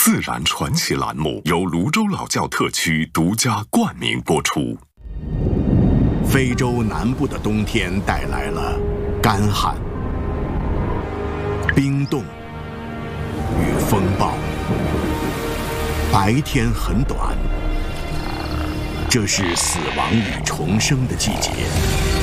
自然传奇栏目由泸州老窖特区独家冠名播出。 非洲南部的冬天带来了干旱、冰冻与风暴，白天很短，这是死亡与重生的季节。